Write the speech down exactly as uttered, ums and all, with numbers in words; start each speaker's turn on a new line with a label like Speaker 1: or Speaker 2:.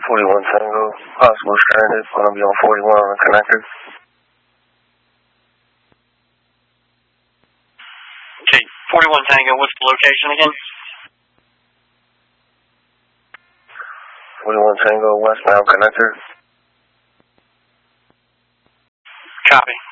Speaker 1: forty-one Tango, possible stranded, gonna be on forty-one on the connector.
Speaker 2: Okay, forty-one Tango, what's the location again?
Speaker 1: forty-one Tango, westbound connector.
Speaker 2: Copy.